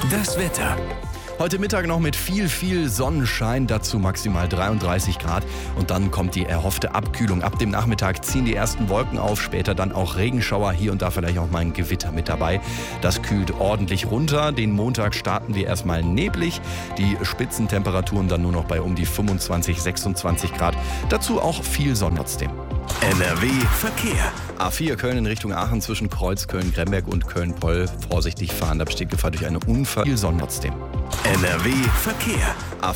Das Wetter. Heute Mittag noch mit viel Sonnenschein, dazu maximal 33 Grad. Und dann kommt die erhoffte Abkühlung. Ab dem Nachmittag ziehen die ersten Wolken auf, später dann auch Regenschauer, hier und da vielleicht auch mal ein Gewitter mit dabei. Das kühlt ordentlich runter. Den Montag starten wir erstmal neblig. Die Spitzentemperaturen dann nur noch bei um die 25, 26 Grad. Dazu auch viel Sonne trotzdem. NRW Verkehr. A4 Köln in Richtung Aachen zwischen Kreuzköln, Gremberg und Köln-Poll. Vorsichtig fahren, da besteht Gefahr durch einen Unfall. Viel Sonne trotzdem. NRW Verkehr. A4